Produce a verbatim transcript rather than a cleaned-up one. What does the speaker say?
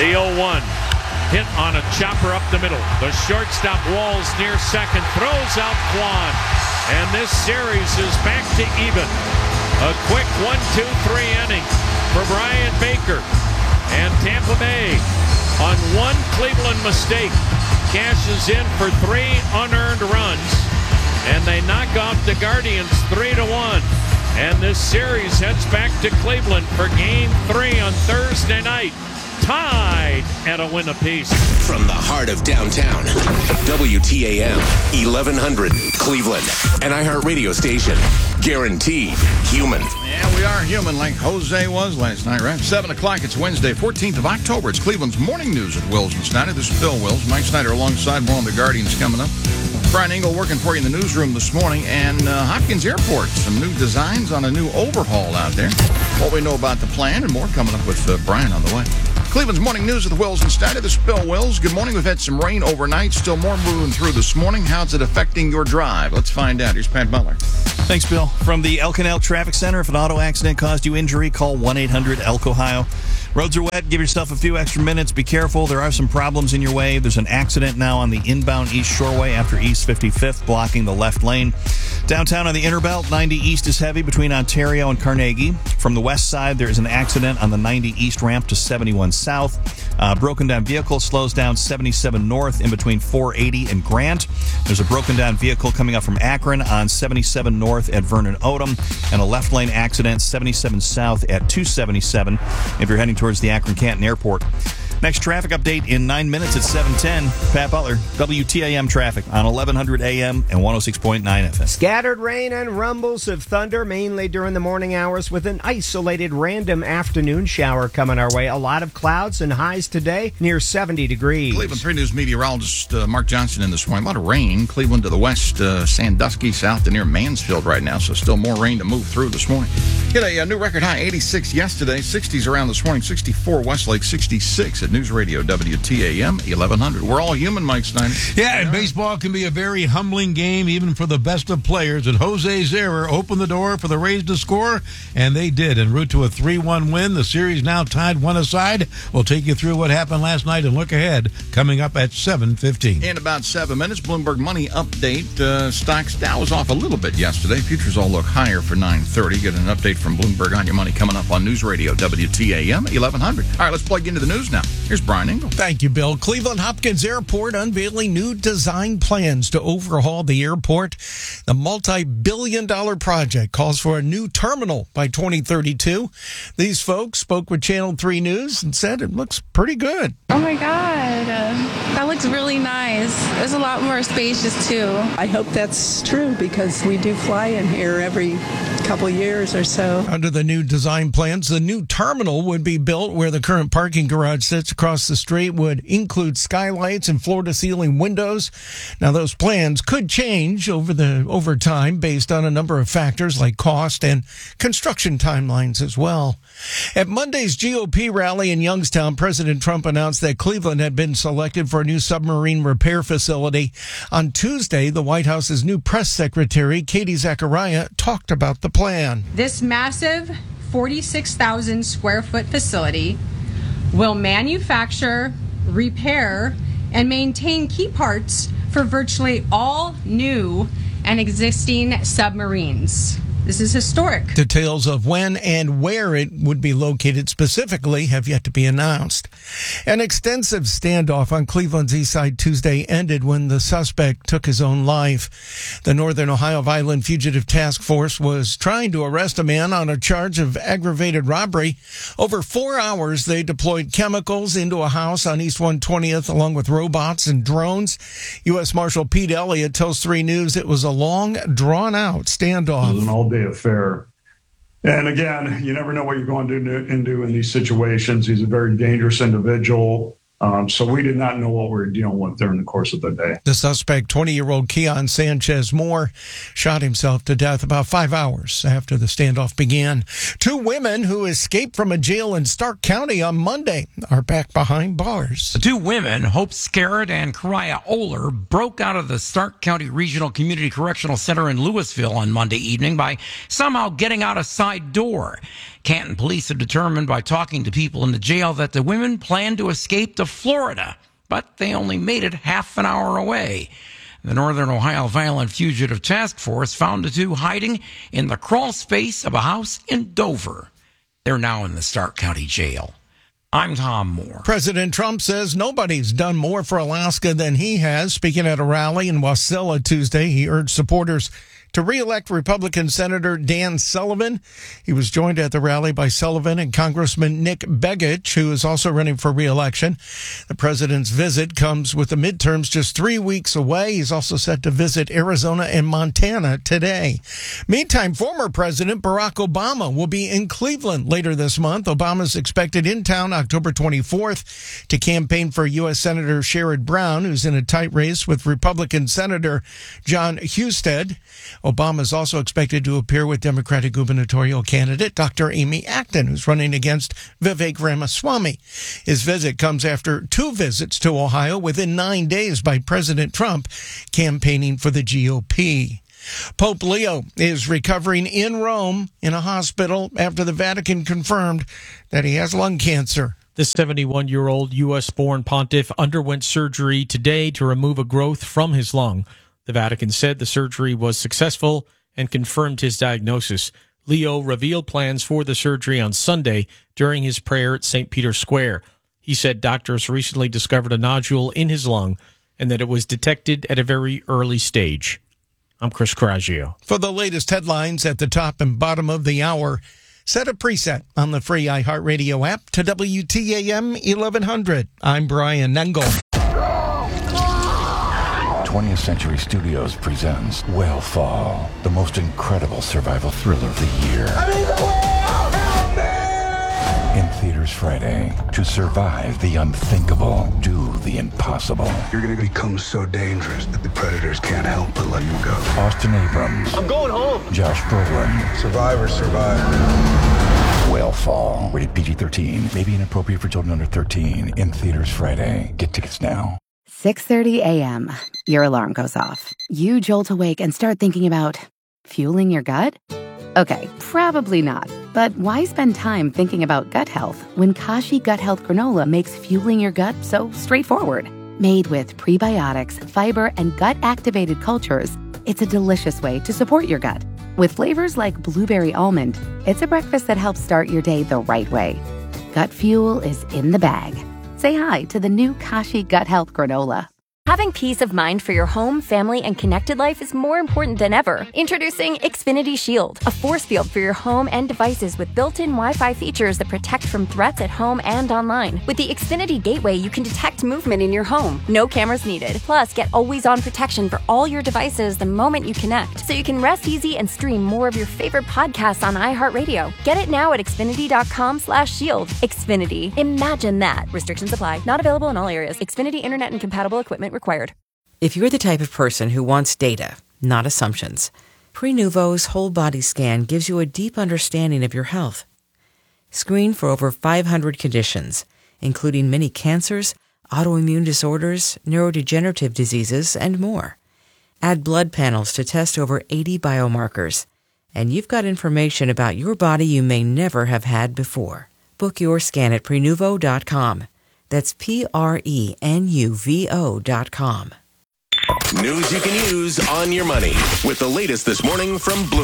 The oh one. Hit on a chopper up the middle. The shortstop Walls near second. Throws out Kwan. And this series is back to even. A quick one two three inning for Brian Baker. And Tampa Bay, on one Cleveland mistake, cashes in for three unearned runs. And they knock off the Guardians three to one. And this series heads back to Cleveland for game three on Thursday night. Tied at a win apiece. From the heart of downtown, W T A M, eleven hundred, Cleveland. An iHeartRadio station. Guaranteed human. Yeah, we are human like Jose was last night, right? seven o'clock, it's Wednesday, fourteenth of October. It's Cleveland's Morning News with Wills and Snyder. This is Phil Wills. Mike Snyder alongside, more on the Guardians coming up. Brian Engel working for you in the newsroom this morning. And uh, Hopkins Airport, some new designs on a new overhaul out there. What we know about the plan and more coming up with uh, Brian on the way. Cleveland's Morning News with Wills and Snyder. This is Bill Wills. Good morning. We've had some rain overnight. Still more moving through this morning. How's it affecting your drive? Let's find out. Here's Pat Butler. Thanks, Bill. From the El Canal Traffic Center, if an auto accident caused you injury, call one eight hundred E L C Ohio. Roads are wet. Give yourself a few extra minutes. Be careful. There are some problems in your way. There's an accident now on the inbound East Shoreway after East fifty-fifth, blocking the left lane. Downtown on the Inner Belt, ninety East is heavy between Ontario and Carnegie. From the west side, there is an accident on the ninety East ramp to seventy-one South. Uh, broken down vehicle slows down seventy-seven North in between four eighty and Grant. There's a broken down vehicle coming up from Akron on seventy-seven North at Vernon Odom, and a left lane accident seventy-seven South at two seventy-seven if you're heading towards the Akron-Canton Airport. Next traffic update in nine minutes at seven ten. Pat Butler, W T A M traffic on eleven hundred A M and one oh six point nine F M. Scattered rain and rumbles of thunder, mainly during the morning hours, with an isolated random afternoon shower coming our way. A lot of clouds and highs today near seventy degrees. Cleveland three News meteorologist uh, Mark Johnson in this morning. A lot of rain. Cleveland to the west, uh, Sandusky south to near Mansfield right now, so still more rain to move through this morning. Hit a, a new record high, eighty-six yesterday, sixties around this morning, sixty-four Westlake, sixty-six at News Radio W T A M eleven hundred. We're all human, Mike Snyder. Yeah, and baseball can be a very humbling game, even for the best of players. And Jose Zerrer opened the door for the Rays to score, and they did. En route to a three one win, the series now tied one aside. We'll take you through what happened last night and look ahead coming up at seven fifteen. In about seven minutes, Bloomberg Money Update. Uh, stocks, Dow was off a little bit yesterday. Futures all look higher for nine thirty. Get an update from Bloomberg on your money coming up on News Radio W T A M eleven hundred. All right, let's plug into the news now. Here's Brian Engel. Thank you, Bill. Cleveland Hopkins Airport unveiling new design plans to overhaul the airport. The multi-billion dollar project calls for a new terminal by twenty thirty-two. These folks spoke with Channel three News and said it looks pretty good. Oh my God, uh, that looks really nice. There's a lot more spacious too. I hope that's true because we do fly in here every couple years or so. Under the new design plans, the new terminal would be built where the current parking garage sits across the street, would include skylights and floor-to-ceiling windows. Now, those plans could change over the over time based on a number of factors like cost and construction timelines as well. At Monday's G O P rally in Youngstown, President Trump announced that Cleveland had been selected for a new submarine repair facility. On Tuesday, the White House's new press secretary, Katie Zachariah, talked about the plan. This massive forty-six thousand square foot facility will manufacture, repair, and maintain key parts for virtually all new and existing submarines. This is historic. Details of when and where it would be located specifically have yet to be announced. An extensive standoff on Cleveland's east side Tuesday ended when the suspect took his own life. The Northern Ohio Violent Fugitive Task Force was trying to arrest a man on a charge of aggravated robbery. Over four hours, they deployed chemicals into a house on East one twentieth along with robots and drones. U S Marshal Pete Elliott tells three News it was a long, drawn-out standoff. It was an all-day affair. And again, you never know what you're going to do into in these situations. He's a very dangerous individual. Um, so we did not know what we were dealing with during the course of the day. The suspect, twenty-year-old Keon Sanchez Moore, shot himself to death about five hours after the standoff began. Two women who escaped from a jail in Stark County on Monday are back behind bars. The two women, Hope Scarrett and Kariah Oler, broke out of the Stark County Regional Community Correctional Center in Louisville on Monday evening by somehow getting out a side door. Canton police have determined by talking to people in the jail that the women planned to escape to Florida, but they only made it half an hour away. The Northern Ohio Violent Fugitive Task Force found the two hiding in the crawl space of a house in Dover. They're now in the Stark County Jail. I'm Tom Moore. President Trump says nobody's done more for Alaska than he has. Speaking at a rally in Wasilla Tuesday, he urged supporters to re-elect Republican Senator Dan Sullivan. He was joined at the rally by Sullivan and Congressman Nick Begich, who is also running for re-election. The president's visit comes with the midterms just three weeks away. He's also set to visit Arizona and Montana today. Meantime, former President Barack Obama will be in Cleveland later this month. Obama's expected in town October twenty-fourth to campaign for U S. Senator Sherrod Brown, who's in a tight race with Republican Senator John Husted. Obama is also expected to appear with Democratic gubernatorial candidate Doctor Amy Acton, who's running against Vivek Ramaswamy. His visit comes after two visits to Ohio within nine days by President Trump campaigning for the G O P. Pope Leo is recovering in Rome in a hospital after the Vatican confirmed that he has lung cancer. The seventy-one-year-old U S-born pontiff underwent surgery today to remove a growth from his lung. The Vatican said the surgery was successful and confirmed his diagnosis. Leo revealed plans for the surgery on Sunday during his prayer at Saint Peter's Square. He said doctors recently discovered a nodule in his lung and that it was detected at a very early stage. I'm Chris Coraggio. For the latest headlines at the top and bottom of the hour, set a preset on the free iHeartRadio app to W T A M eleven hundred. I'm Brian Nengel. twentieth Century Studios presents Whalefall, the most incredible survival thriller of the year. I'm in the whale! Help me! In theaters Friday. To survive the unthinkable, do the impossible. You're going to become so dangerous that the predators can't help but let you go. Austin Abrams. I'm going home. Josh Brolin. Survivors survive. Whalefall. Rated P G thirteen. May be inappropriate for children under thirteen. In theaters Friday. Get tickets now. six thirty a.m. Your alarm goes off. You jolt awake and start thinking about fueling your gut? Okay, probably not. But why spend time thinking about gut health when Kashi Gut Health Granola makes fueling your gut so straightforward? Made with prebiotics, fiber, and gut-activated cultures, it's a delicious way to support your gut. With flavors like blueberry almond, it's a breakfast that helps start your day the right way. Gut fuel is in the bag. Say hi to the new Kashi Gut Health Granola. Having peace of mind for your home, family, and connected life is more important than ever. Introducing Xfinity Shield, a force field for your home and devices with built-in Wi-Fi features that protect from threats at home and online. With the Xfinity Gateway, you can detect movement in your home. No cameras needed. Plus, get always-on protection for all your devices the moment you connect, so you can rest easy and stream more of your favorite podcasts on iHeartRadio. Get it now at Xfinity.com slash shield. Xfinity. Imagine that. Restrictions apply. Not available in all areas. Xfinity Internet and compatible equipment required. If you're the type of person who wants data, not assumptions, Prenuvo's whole body scan gives you a deep understanding of your health. Screen for over five hundred conditions, including many cancers, autoimmune disorders, neurodegenerative diseases, and more. Add blood panels to test over eighty biomarkers, and you've got information about your body you may never have had before. Book your scan at Prenuvo dot com. That's P R E N U V O dot com. News you can use on your money with the latest this morning from Bloomberg.